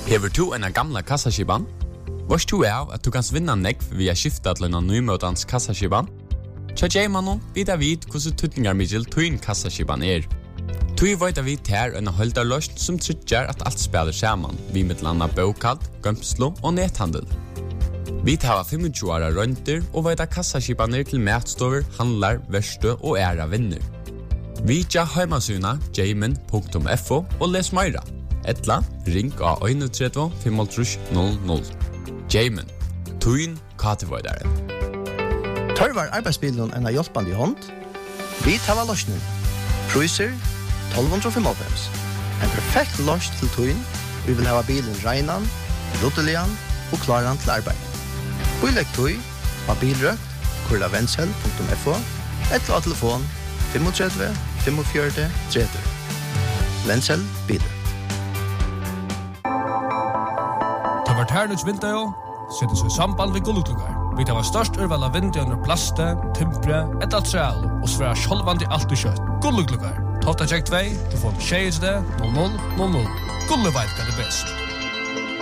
Hever du en gamla kassaskiban? Varst du av at du kan vinna nekv via skifta til en nymøtans kassaskiban? Tja J-mannen vid hvordan tutningarmiddel tuin kassaskiban Tui veit vi ter en holdarløst som trykker at alt spiller sammen, vi med landa bokalt, gømslo og nethandel. Vi tar 25 åra rønter og veit kassaskibaner til matstover, handlar, verstø og æra vinner. Vi tja heimasuna jamin.fo og les meira. Etla, ring av 31 500. Jamin, tuin katevoidaren. Tørvar arbeidsbilen en hjelpande hånd. Vi tar løsning. Priser 1295. En perfekt løs til tuin. Vi vil ha bilen reinan, ruttelian og klaran til arbeid. Bilegg tui av bilrøkt, kurlavensel.fo, eller av telefon 35 45 30. Vensel biler. Det var Ternuts vinter, setter seg samband ved gulluklukar. Vi tar størst urval av vinter under plaste, timpre, etter træl og svære sjolvandi alt i kjøtt. Gulluklukar. Tofta check 2, telefon 6 00 00. Gullu veit hva det best.